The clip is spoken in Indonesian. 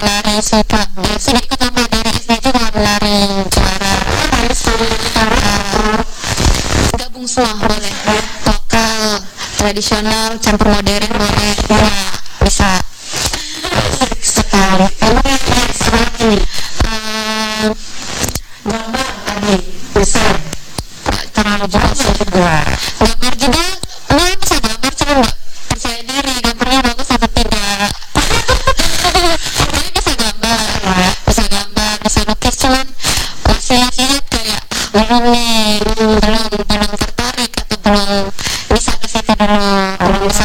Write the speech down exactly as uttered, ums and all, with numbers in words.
lari sih Kak, biasa ikut sama dari S D juga lari juara lari uh, gabung semua boleh, lokal, tradisional, campur modern boleh, ya bisa sekali. Emang yang menarik sekali nih uh, gambar tadi bisa tak terlalu jelas juga gambar juga